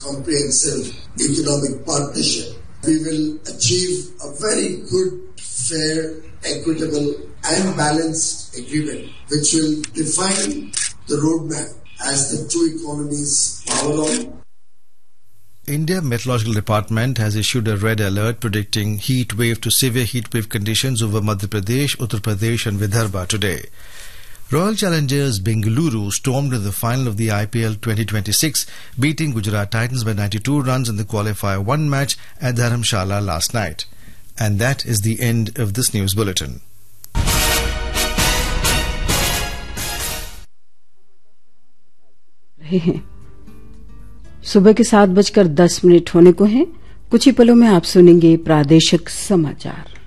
comprehensive economic partnership. We will achieve a very good, fair, equitable and balanced agreement which will define the roadmap as the two economies power on. India Meteorological Department has issued a red alert predicting heat wave to severe heat wave conditions over Madhya Pradesh, Uttar Pradesh and Vidarbha today. Royal Challengers Bengaluru stormed in the final of the IPL 2026, beating Gujarat Titans by 92 runs in the qualifier 1 match at Dharamshala last night. And that is the end of this news bulletin. सुबह के 7:10 होने को हैं। कुछ ही पलों में आप सुनेंगे प्रादेशिक समाचार।